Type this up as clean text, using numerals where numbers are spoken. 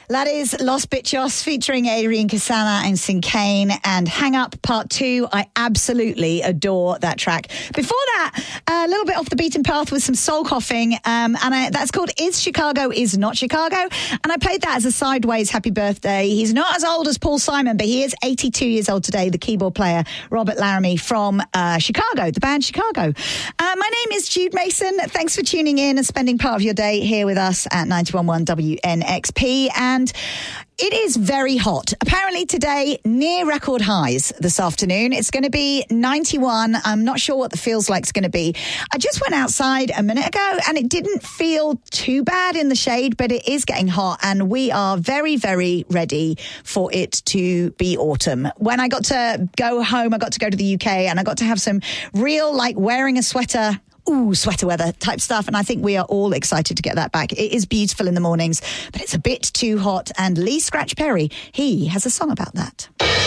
That is Los Bichos featuring Adrian Casana and Sincane and Hang Up Part 2. I absolutely adore that track. Before that, a little bit off the beaten path with some soul coughing, that's called Is Chicago Is Not Chicago. And I played that as a sideways happy birthday. He's not as old as Paul Simon, but he is 82 years old today, the keyboard player, Robert Laramie from Chicago, the band Chicago. My name is Jude Mason. Thanks for tuning in and spending part of your day here with us at 91.1 WNXP. And it is very hot. Apparently today, near record highs this afternoon. It's going to be 91. I'm not sure what the feels like is going to be. I just went outside a minute ago and it didn't feel too bad in the shade, but it is getting hot and we are very, very ready for it to be autumn. When I got to go home, I got to go to the UK and I got to have some real, wearing a sweater, sweater weather type stuff. And I think we are all excited to get that back. It is beautiful in the mornings, but it's a bit too hot. And Lee Scratch Perry, he has a song about that.